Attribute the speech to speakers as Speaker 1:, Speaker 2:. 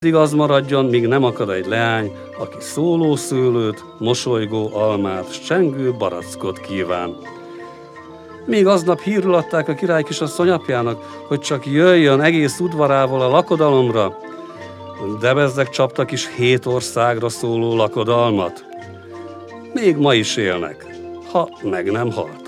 Speaker 1: Addig az maradjon, míg nem akad egy leány, aki szőlőt, mosolygó almát, s csengő barackot kíván. Még aznap hírül adták a király kisasszony apjának, hogy csak jöjjön egész udvarával a lakodalomra, de bezzeg csaptak is 7 országra szóló lakodalmat. Még ma is élnek, ha meg nem halt.